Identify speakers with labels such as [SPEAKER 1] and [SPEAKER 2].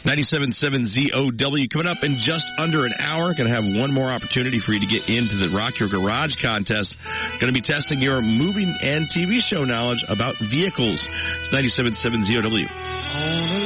[SPEAKER 1] 97.7 ZOW coming up in just under an hour. Going to have one more opportunity for you to get into the Rock Your Garage contest. Going to be testing your movie and TV show knowledge about vehicles. It's 97.7 ZOW.